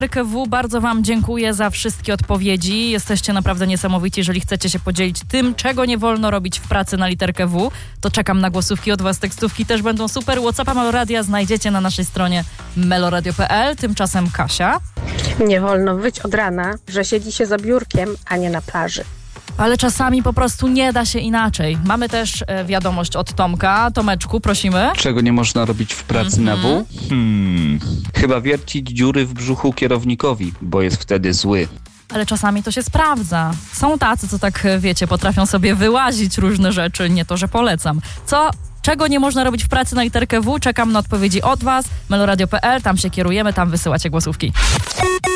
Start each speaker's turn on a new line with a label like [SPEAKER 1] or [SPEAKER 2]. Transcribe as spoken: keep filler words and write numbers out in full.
[SPEAKER 1] literkę W. Bardzo wam dziękuję za wszystkie odpowiedzi. Jesteście naprawdę niesamowici. Jeżeli chcecie się podzielić tym, czego nie wolno robić w pracy na literkę W, to czekam na głosówki od was. Tekstówki też będą super. WhatsAppa Meloradia znajdziecie na naszej stronie meloradio kropka p l. Tymczasem Kasia.
[SPEAKER 2] Nie wolno wyć od rana, że siedzi się za biurkiem, a nie na plaży.
[SPEAKER 1] Ale czasami po prostu nie da się inaczej. Mamy też e, wiadomość od Tomka. Tomeczku, prosimy.
[SPEAKER 3] Czego nie można robić w pracy mm-hmm. na W? Hmm. Chyba wiercić dziury w brzuchu kierownikowi, bo jest wtedy zły.
[SPEAKER 1] Ale czasami to się sprawdza. Są tacy, co tak, wiecie, potrafią sobie wyłazić różne rzeczy. Nie to, że polecam. Co... Czego nie można robić w pracy na literkę W? Czekam na odpowiedzi od was. meloradio kropka p l, tam się kierujemy, tam wysyłacie głosówki.